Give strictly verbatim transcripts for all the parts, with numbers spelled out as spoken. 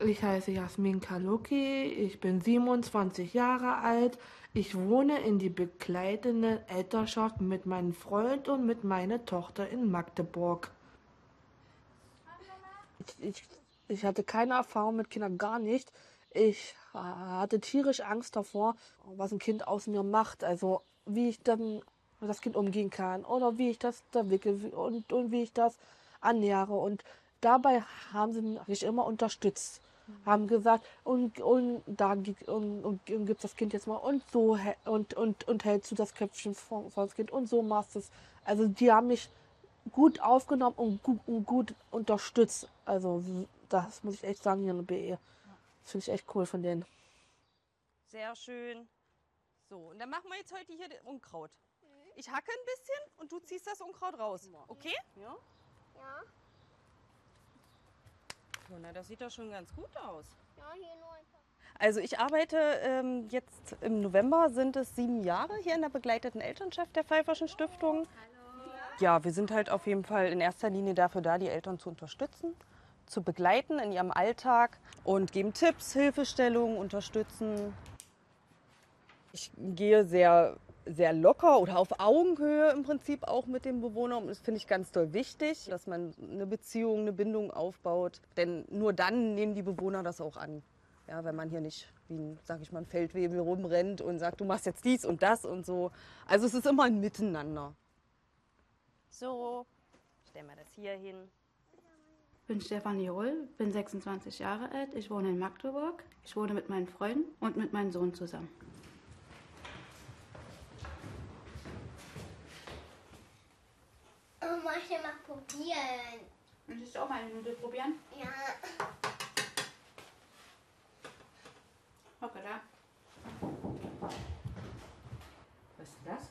Ich heiße Jasmin Kaluki, ich bin siebenundzwanzig Jahre alt. Ich wohne in die begleitende Elternschaft mit meinem Freund und mit meiner Tochter in Magdeburg. Ich, ich, ich hatte keine Erfahrung mit Kindern, gar nicht. Ich hatte tierisch Angst davor, was ein Kind aus mir macht. Also wie ich dann mit das Kind umgehen kann oder wie ich das da wickel und, und wie ich das annähere. Und dabei haben sie mich immer unterstützt. Haben gesagt, und, und da gibt und, und, und gibst das Kind jetzt mal und so hä- und, und, und hältst du das Köpfchen vor, vor das Kind und so machst du es. Also die haben mich gut aufgenommen und gut, und gut unterstützt. Also das muss ich echt sagen hier in der B E. Das finde ich echt cool von denen. Sehr schön. So, und dann machen wir jetzt heute hier das Unkraut. Ich hacke ein bisschen und du ziehst das Unkraut raus. Okay? Ja. Ja, So, na, das sieht doch schon ganz gut aus. ja, hier nur ein paar. Also ich arbeite ähm, jetzt im November, sind es sieben Jahre hier in der begleiteten Elternschaft der Pfeifferschen Stiftung. Ja, wir sind halt auf jeden Fall in erster Linie dafür da, die Eltern zu unterstützen, zu begleiten in ihrem Alltag und geben Tipps, Hilfestellungen, unterstützen. Ich gehe sehr, sehr locker oder auf Augenhöhe im Prinzip auch mit dem Bewohner. Und das finde ich ganz doll wichtig, dass man eine Beziehung, eine Bindung aufbaut. Denn nur dann nehmen die Bewohner das auch an. Ja, wenn man hier nicht wie ein, sag ich mal, ein Feldwebel rumrennt und sagt, du machst jetzt dies und das und so. Also es ist immer ein Miteinander. So, stellen wir das hier hin. Ich bin Stefanie Rull, bin sechsundzwanzig Jahre alt. Ich wohne in Magdeburg. Ich wohne mit meinen Freunden und mit meinem Sohn zusammen. Oh, mach ich mal probieren. Möchtest du auch mal eine Nudel probieren? Ja. Okay, da. Was ist das?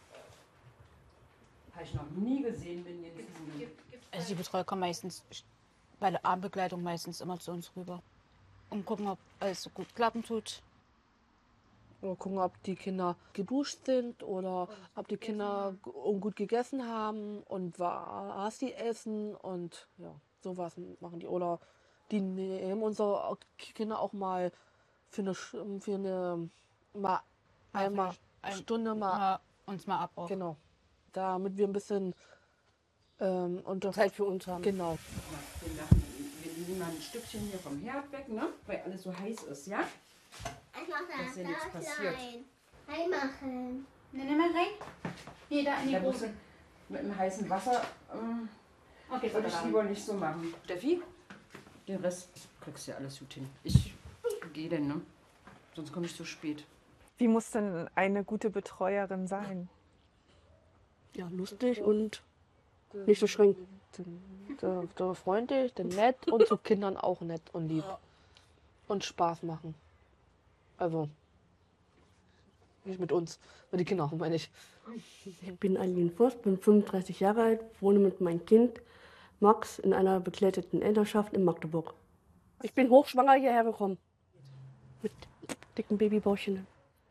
Habe ich noch nie gesehen, bin hier nicht so. Also die Betreuer kommen meistens bei der Abendbegleitung meistens immer zu uns rüber und gucken, ob alles so gut klappen tut. Oder gucken, ob die Kinder geduscht sind oder ob die Kinder g- gut gegessen haben und was die essen und ja, sowas machen die. Oder die nehmen unsere Kinder auch mal für eine, Sch- für eine mal einmal Ein- Stunde mal, mal uns mal ab auch. genau, damit wir ein bisschen ähm, unter Zeit für uns haben. Genau. Wir, machen, wir nehmen mal ein Stückchen hier vom Herd weg, ne? Weil alles so heiß ist, ja? Ich mach Dass das hier nichts da passiert. klein. Reinmachen. Ne, nimm mal rein. Hier, da in die Da musst große. du mit dem heißen Wasser ähm, Okay, würde ich so lieber nicht so machen. Steffi, den Rest kriegst du ja alles gut hin. Ich gehe denn, ne? Sonst komme ich zu spät. Wie muss denn eine gute Betreuerin sein? Ja, lustig und nicht so streng. Der, der freundlich, der nett und zu Kindern auch nett und lieb. Und Spaß machen. Also, nicht mit uns, mit den Kindern, meine ich. Ich bin Eileen Voss, bin fünfunddreißig Jahre alt, wohne mit meinem Kind Max in einer begleiteten Elternschaft in Magdeburg. Ich bin hochschwanger hierher gekommen. Mit dicken Babybauchchen.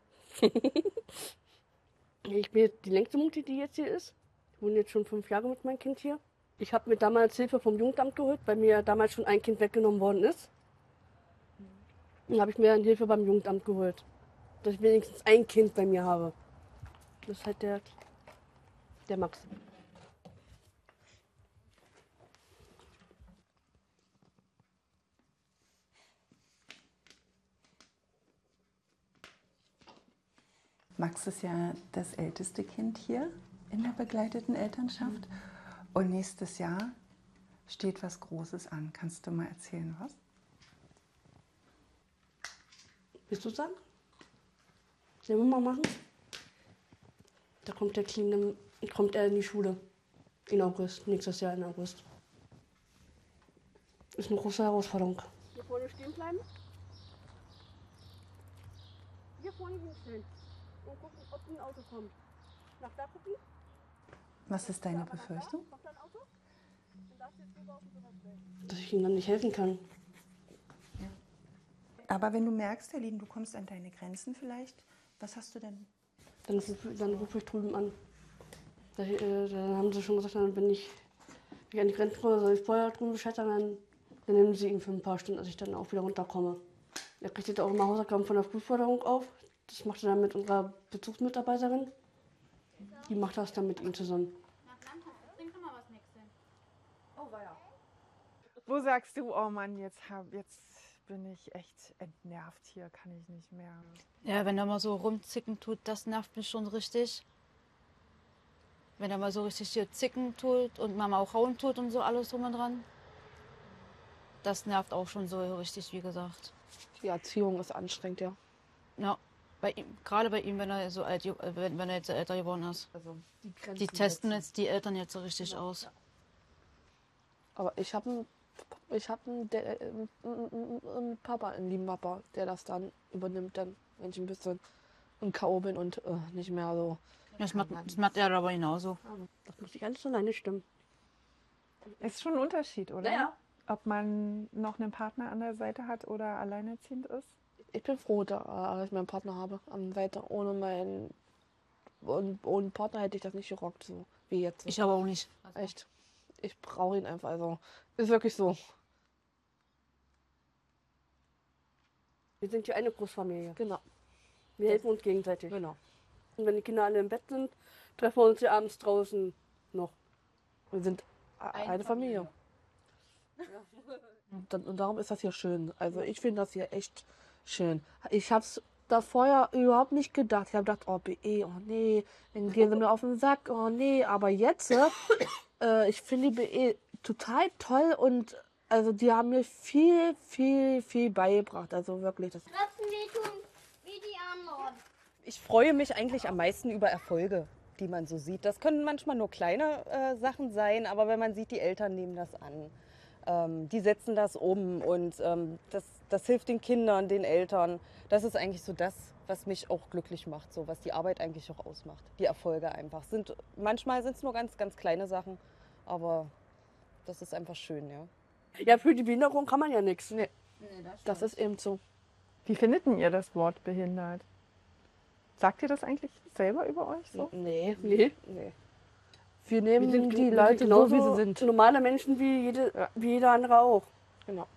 Ich bin jetzt die längste Mutti, die jetzt hier ist. Ich wohne jetzt schon fünf Jahre mit meinem Kind hier. Ich habe mir damals Hilfe vom Jugendamt geholt, weil mir damals schon ein Kind weggenommen worden ist. Dann habe ich mir dann Hilfe beim Jugendamt geholt, dass ich wenigstens ein Kind bei mir habe. Das ist halt der, der Max. Max ist ja das älteste Kind hier in der begleiteten Elternschaft. Und nächstes Jahr steht was Großes an. Kannst du mal erzählen, was? Willst du sagen? Sollen wir mal machen? Da kommt der Kleine, kommt er in die Schule. In August, nächstes Jahr in August. Ist eine große Herausforderung. Hier vorne stehen bleiben. Hier vorne hinstellen. Und gucken, ob ein Auto kommt. Nach da gucken. Was ist deine Befürchtung? Kommt da ein Auto? Dann darfst du jetzt rüber auf den Sofa stellen. Dass ich ihm dann nicht helfen kann. Aber wenn du merkst, Eileen, du kommst an deine Grenzen vielleicht, was hast du denn? Dann, ruf- dann rufe ich drüben an. Da, äh, dann haben sie schon gesagt, dann, wenn ich, wenn ich an die Grenze komme, soll ich vorher drüben Bescheid sagen, dann Dann nehmen sie ihn für ein paar Stunden, als ich dann auch wieder runterkomme. Er kriegt jetzt auch immer Hausaufgaben von der Frühförderung auf. Das macht er dann mit unserer Bezugsmitarbeiterin. Die macht das dann mit ihm zusammen. Wo sagst du, oh Mann, jetzt, hab, jetzt bin ich echt entnervt hier, kann ich nicht mehr. Ja, wenn er mal so rumzicken tut, das nervt mich schon richtig. Wenn er mal so richtig hier zicken tut und Mama auch hauen tut und so alles drum und dran. Das nervt auch schon so richtig, wie gesagt. Die Erziehung ist anstrengend, ja. Ja, bei ihm, gerade bei ihm, wenn er so alt, wenn, wenn er jetzt so älter geworden ist. Also die Grenzen Die testen setzen. jetzt die Eltern jetzt so richtig aus. Aber ich habe einen ich hab einen, der- einen, einen, einen Papa, einen lieben Papa, der das dann übernimmt, dann, wenn ich ein bisschen im K O bin und äh, nicht mehr so. Das macht, das macht er aber genauso. Das muss ich alles alleine stimmen. Ist schon ein Unterschied, oder? Ja, ja. Ob man noch einen Partner an der Seite hat oder alleinerziehend ist? Ich bin froh, da, dass ich meinen Partner habe an der Seite. Ohne meinen ohne, ohne Partner hätte ich das nicht gerockt, so wie jetzt. Ich aber auch nicht. Echt. Ich brauche ihn einfach. Also ist wirklich so. Wir sind ja eine Großfamilie. Genau. Wir helfen uns gegenseitig. Genau. Und wenn die Kinder alle im Bett sind, treffen wir uns ja abends draußen noch. Wir sind a- eine, Familie. Und, dann, und darum ist das hier schön. Also ich finde das hier echt schön. Ich habe es da vorher überhaupt nicht gedacht. Ich habe gedacht, oh B E, oh nee, dann gehen sie mir auf den Sack, oh nee. Aber jetzt, äh, ich finde die B E total toll und also die haben mir viel, viel, viel beigebracht. Also wirklich. Das Trotzdem wehtun wie die anderen. Ich freue mich eigentlich am meisten über Erfolge, die man so sieht. Das können manchmal nur kleine äh, Sachen sein, aber wenn man sieht, die Eltern nehmen das an. Ähm, die setzen das um und ähm, das, das hilft den Kindern, den Eltern. Das ist eigentlich so das, was mich auch glücklich macht, so was die Arbeit eigentlich auch ausmacht. Die Erfolge einfach. Sind, manchmal sind es nur ganz, ganz kleine Sachen, aber das ist einfach schön, ja. Ja, für die Behinderung kann man ja nichts. Nee, das ist eben so. Wie findet denn ihr das Wort behindert? Sagt ihr das eigentlich selber über euch so? Nee, Nee. nee. Wir nehmen Wir sind die wir sind Leute so, genauso wie sie sind. normale Menschen wie, jede, wie jeder andere auch. Genau.